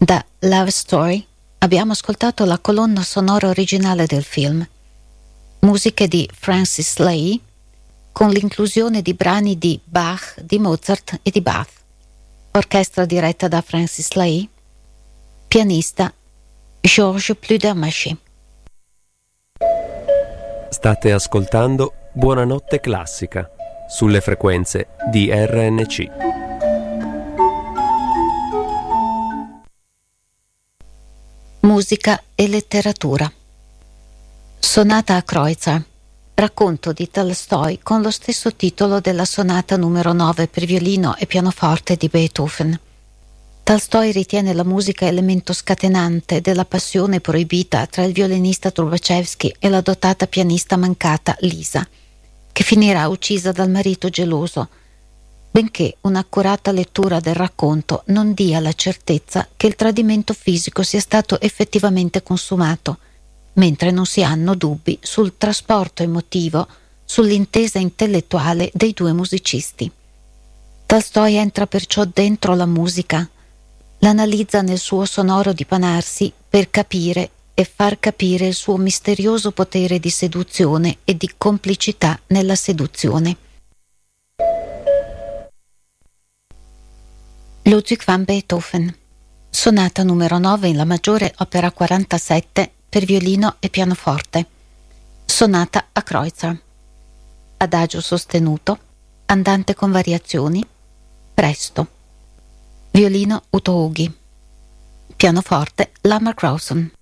Da Love Story abbiamo ascoltato la colonna sonora originale del film, musiche di Francis Lai, con l'inclusione di brani di Bach, di Mozart e di Bach, orchestra diretta da Francis Lai, pianista Georges Pludermacher. State ascoltando Buonanotte Classica sulle frequenze di RNC. Musica e letteratura. Sonata a Kreutzer, racconto di Tolstoi con lo stesso titolo della sonata numero 9 per violino e pianoforte di Beethoven. Tolstoi ritiene la musica elemento scatenante della passione proibita tra il violinista Trubachevsky e la dotata pianista mancata Lisa, che finirà uccisa dal marito geloso, benché un'accurata lettura del racconto non dia la certezza che il tradimento fisico sia stato effettivamente consumato, mentre non si hanno dubbi sul trasporto emotivo, sull'intesa intellettuale dei due musicisti. Tolstoi entra perciò dentro la musica, l'analizza nel suo sonoro dipanarsi per capire e far capire il suo misterioso potere di seduzione e di complicità nella seduzione. Ludwig van Beethoven, sonata numero 9 in La maggiore, opera 47 per violino e pianoforte, sonata a Kreutzer, adagio sostenuto, andante con variazioni, presto, violino Uto Hugi, pianoforte Lamar Crowson.